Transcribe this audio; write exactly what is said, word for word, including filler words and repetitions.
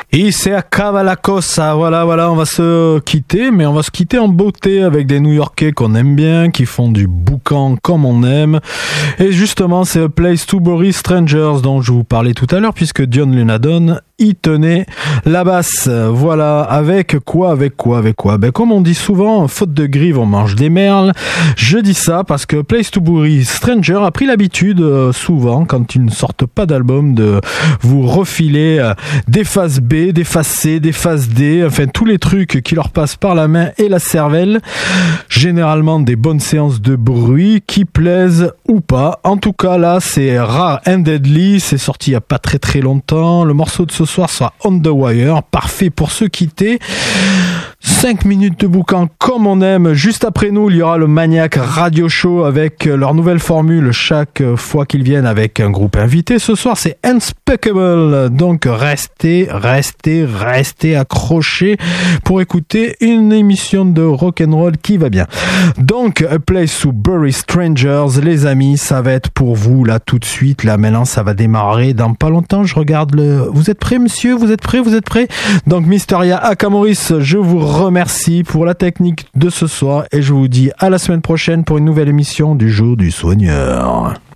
Et c'est à Cavalacossa, voilà, voilà, on va se quitter, mais on va se quitter en beauté avec des New-Yorkais qu'on aime bien, qui font du boucan comme on aime. Et justement, c'est A Place to Bury Strangers dont je vous parlais tout à l'heure, puisque Dion Lunadon y tenait la basse. Voilà, avec quoi, avec quoi, avec quoi? Ben, comme on dit souvent, faute de grive, on mange des merles. Je dis ça parce que Place to Bury Stranger a pris l'habitude, euh, souvent, quand ils ne sortent pas d'album, de vous refiler euh, des phases B, des phases C, des phases D, enfin tous les trucs qui leur passent par la main et la cervelle. Généralement des bonnes séances de bruit qui plaisent ou pas. En tout cas, là, c'est Rare and Deadly, c'est sorti il n'y a pas très très longtemps. Le morceau de ce soir sera On The Wire, parfait pour se quitter. cinq minutes de boucan comme on aime. Juste après nous, il y aura le Maniac Radio Show avec leur nouvelle formule chaque fois qu'ils viennent avec un groupe invité. Ce soir, c'est Unspeakable. Donc, restez, restez, restez accrochés pour écouter une émission de rock'n'roll qui va bien. Donc, A Place to Bury Strangers, les amis, ça va être pour vous là tout de suite. Là, maintenant, ça va démarrer dans pas longtemps. Je regarde le... Vous êtes prêts, monsieur? Vous êtes prêts? Vous êtes prêts? Donc, Mysteria Akamoris, je vous remercie pour la technique de ce soir et je vous dis à la semaine prochaine pour une nouvelle émission du Jour du Soigneur.